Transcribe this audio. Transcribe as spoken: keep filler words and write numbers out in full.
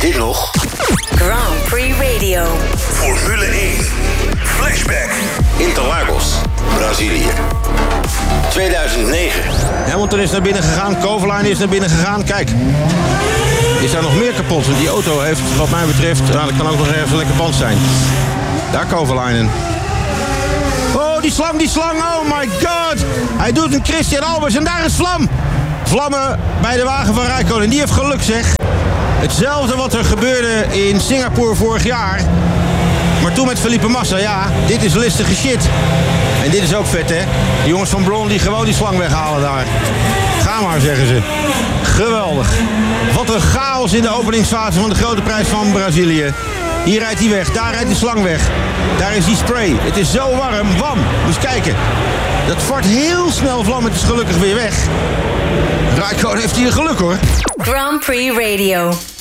dit nog? Grand Prix Radio. Formule één. Flashback. Interlagos, Brazilië. tweeduizend negen. Hamilton is naar binnen gegaan, Kovalainen is naar binnen gegaan. Kijk, is daar nog meer kapot? Want die auto heeft, wat mij betreft, nou, dat kan ook nog even lekker band zijn. Daar Kovalainen. Oh, die slang, die slang, oh my god! Hij doet een Christian Albers en daar is vlam! Vlammen bij de wagen van Räikkönen. Die heeft geluk, zeg. Hetzelfde wat er gebeurde in Singapore vorig jaar. Maar toen met Felipe Massa, ja, dit is listige shit. En dit is ook vet, hè? Die jongens van Blond die gewoon die slang weghalen daar. Ga maar, zeggen ze. Geweldig. Wat een chaos in de openingsfase van de grote prijs van Brazilië. Hier rijdt hij weg, daar rijdt die slang weg. Daar is die spray. Het is zo warm. Wam, moet eens kijken. Dat vart heel snel vlam, het is gelukkig weer weg. Räikkönen heeft hier geluk, hoor. Grand Prix Radio.